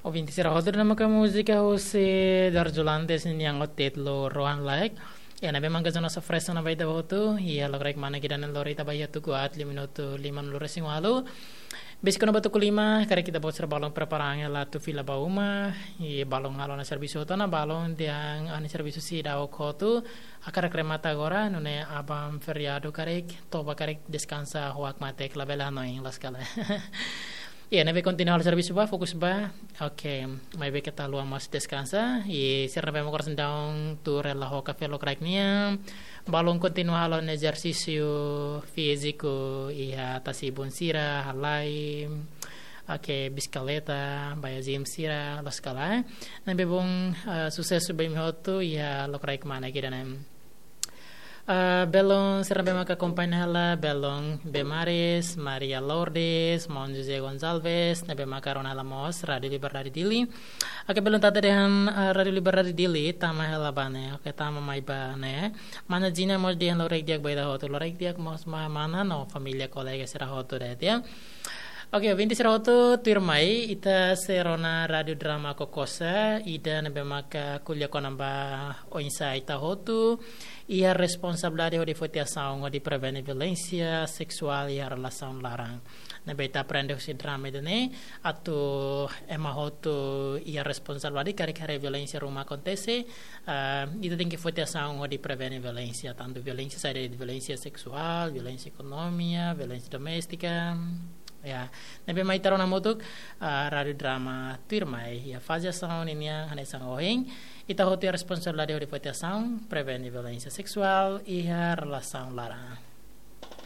Ovinti sira hodur nama ka música José Darjolantes ni ang otet lo Rohan like. Ya nabe mangga zona sa fresa na baita boto. Ya lo rek mana kita nan lorita baya tu kuat 5 minuto 5 racing walu. Basic na bato kulima kare kita bot sa balong preparang la tu fila bauma. I balong halo na servicio to na balong diang ani servicio si daw kotu. Akara kremata agora nune abam feriado karek toba karek descansa huak mate klabela no in las kala. Ya, nabe continuar el servicio ba, fokus ba. Okay, may be kita luang mas descansa. Y sir nabe mo korsen daong tu relajo café lo crack niya. Balong continuar lo ejercicio físico y tasibon sira, halay. Okay, bicicleta, baya gym sira, lo skala. Nabe bong suceso ba imihoto ya lo crack mana kita nem. Belong será bem que acompanha ela Belong Bemares Maria Lourdes Mon José Gonçalves na bem macarona ela mos Radio Liberdade Dili ake belum tata dengan Radio Liberdade Dili tama ela bane oke tama mai bane mana jina mos dia lorek dia baida hoto lorek dia mos mana no familia kolega será hoto dia. Oke, vinti seroto tuirmai ita serona radio drama kokosa ida nabe maka kuliah konamba oinsa ita hotu ia responsabilidade di fotiação di prevenir violência sexual e relação larang. Nabe ita aprende si drama dene atau ema hotu ia responsabilidade kare violência rumah acontece ita tinggi fotiação di prevenir violência tanto violência saída de violência sexual, violência econômica, violência doméstica. Ya, nabe mai tarong namutuk radio drama tuirmai ya fazia sound ini yang hanai sang ohing ita hotu responsabilidade de fazia sound prevenir violência sexual e relação larang.